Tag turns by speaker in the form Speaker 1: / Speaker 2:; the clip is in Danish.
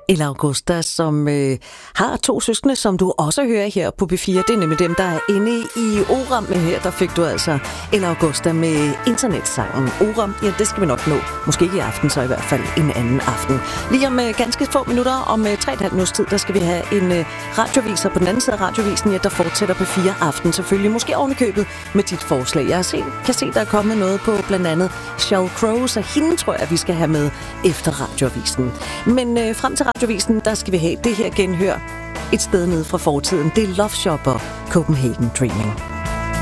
Speaker 1: El Augusta, som har 2 søskende, som du også hører her på P4. Det er nemlig dem, der er inde i Oram. Men her, der fik du altså El Augusta med internetsangen Oram. Ja, det skal vi nok nå. Måske ikke i aften, så i hvert fald en anden aften. Lige om ganske få minutter, om 3,5 minutters tid, der skal vi have en radioviser på den anden side af radiovisen, ja, der fortsætter på 4 aften selvfølgelig. Måske ovenikøbet med dit forslag. Jeg kan se, der er kommet noget på blandt andet Sheryl Crow, så hende tror jeg, vi skal have med efter radiovisen. Men frem til radiovisen, der skal vi have det her genhør et sted nede fra fortiden. Det er Love Shop og Copenhagen Dreaming.